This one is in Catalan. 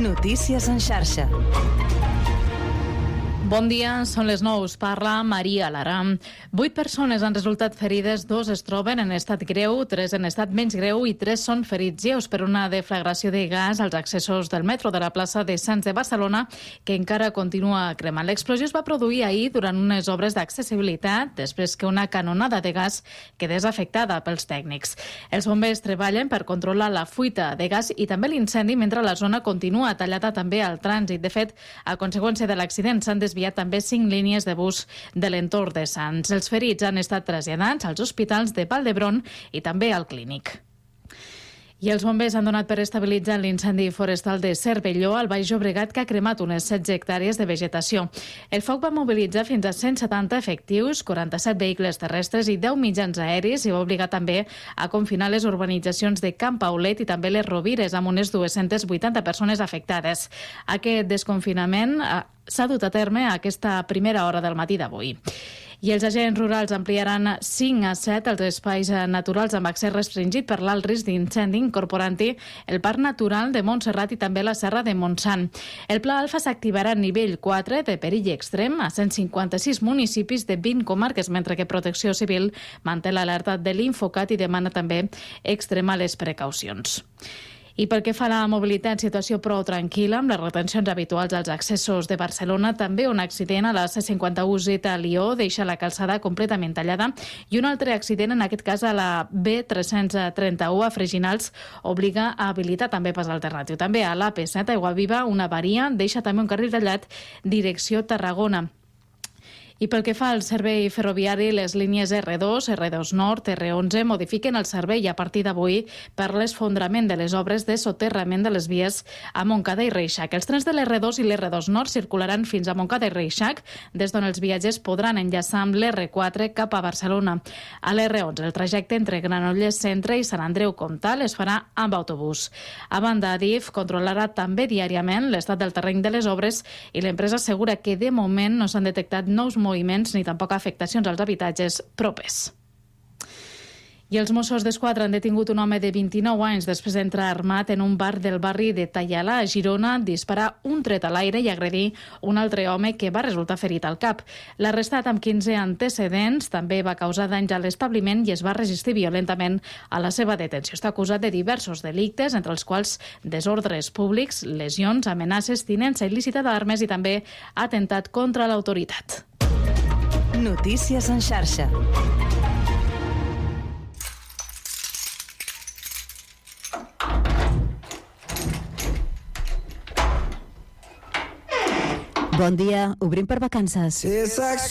Notícies en xarxa. Bon dia, són les 9, parla Maria Lara. 8 persones han resultat ferides, 2 es troben en estat greu, 3 en estat menys greu i 3 són ferits lleus per una deflagració de gas als accessos del metro de la plaça de Sants de Barcelona, que encara continua cremant. L'explosió es va produir ahir durant unes obres d'accessibilitat, després que una canonada de gas quedés afectada pels tècnics. Els bombers treballen per controlar la fuita de gas i també l'incendi, mentre la zona continua tallada també al trànsit. De fet, a conseqüència de l'accident s'han desviat també 5 línies de bus de l'entorn de Sants. Els ferits han estat traslladats als hospitals de Vall d'Hebron i també al Clínic. I els bombers han donat per estabilitzar l'incendi forestal de Cervelló al Baix Llobregat, que ha cremat unes 16 hectàrees de vegetació. El foc va mobilitzar fins a 170 efectius, 47 vehicles terrestres i 10 mitjans aeris i va obligar també a confinar les urbanitzacions de Camp Paulet i també les Rovires, amb unes 280 persones afectades. Aquest desconfinament s'ha dut a terme a aquesta primera hora del matí d'avui. I els agents rurals ampliaran 5 a 7 els espais naturals amb accés restringit per l'alt risc d'incendi, incorporant-hi el Parc Natural de Montserrat i també la Serra de Montsant. El Pla Alfa s'activarà a nivell 4 de perill extrem a 156 municipis de 20 comarques, mentre que Protecció Civil manté l'alerta de l'Infocat i demana també extremar les precaucions. I pel que fa a la mobilitat, situació prou tranquil·la, amb les retencions habituals als accessos de Barcelona. També un accident a la C51 Zeta Lió deixa la calçada completament tallada i un altre accident, en aquest cas a la B331 a Freginals, obliga a habilitar també pas alternatiu. També a l'AP7 Aiguaviva, una avaria deixa també un carril tallat direcció Tarragona. I pel que fa al servei ferroviari, les línies R2, R2 Nord, R11 modifiquen el servei a partir d'avui per l'esfondrament de les obres de soterrament de les vies a Montcada i Reixac. Els trens de l'R2 i l'R2 Nord circularan fins a Montcada i Reixac, des d'on els viatgers podran enllaçar amb l'R4 cap a Barcelona. A l'R11, el trajecte entre Granollers Centre i Sant Andreu Comtal es farà amb autobús. A banda, Adif controlarà també diàriament l'estat del terreny de les obres i l'empresa assegura que de moment no s'han detectat nous moviments ni tampoc afectacions als habitatges propers. I els Mossos d'Esquadra han detingut un home de 29 anys després d'entrar armat en un bar del barri de Tallala, a Girona, disparar un tret a l'aire i agredir un altre home que va resultar ferit al cap. L'arrestat, amb 15 antecedents, també va causar danys a l'establiment i es va resistir violentament a la seva detenció. Està acusat de diversos delictes, entre els quals desordres públics, lesions, amenaces, tinença il·lícita d'armes i també atemptat contra l'autoritat. Notícies en xarxa. Bon dia, obrim per vacances.